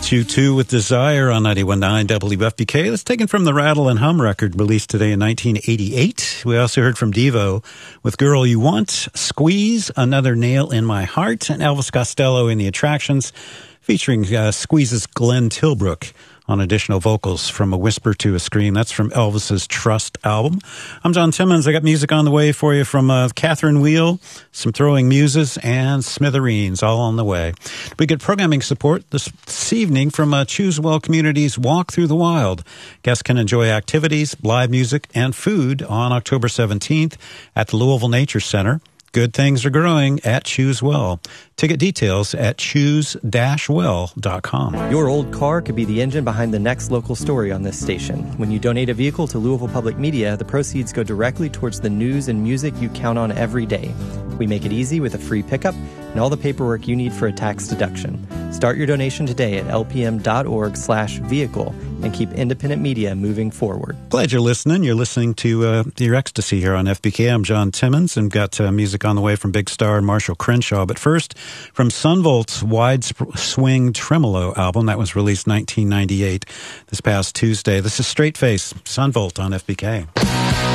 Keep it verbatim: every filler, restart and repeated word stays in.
Beat You Two with Desire on ninety-one point nine W F P K. That's taken from the Rattle and Hum record released today in nineteen eighty-eight. We also heard from Devo with Girl You Want, Squeeze, Another Nail in My Heart, and Elvis Costello in the Attractions, featuring uh, Squeeze's Glenn Tilbrook on additional vocals from A Whisper to a Scream. That's from Elvis's Trust album. I'm John Timmons. I got music on the way for you from uh, Catherine Wheel, some Throwing Muses, and Smithereens, all on the way. We get programming support this, this evening from uh, Choose Well Community's Walk Through the Wild. Guests can enjoy activities, live music, and food on October seventeenth at the Louisville Nature Center. Good things are growing at Choose Well. Ticket details at choose dash well dot com. Your old car could be the engine behind the next local story on this station. When you donate a vehicle to Louisville Public Media, the proceeds go directly towards the news and music you count on every day. We make it easy with a free pickup and all the paperwork you need for a tax deduction. Start your donation today at lpm.org slash vehicle and keep independent media moving forward. Glad you're listening. You're listening to uh, Your Ecstasy here on F B K. I'm John Timmons and got uh, music on the way from Big Star and Marshall Crenshaw. But first, from Sunvolt's Wide Swing Tremolo album that was released nineteen ninety-eight this past Tuesday. This is Straight Face, Sunvolt on F B K.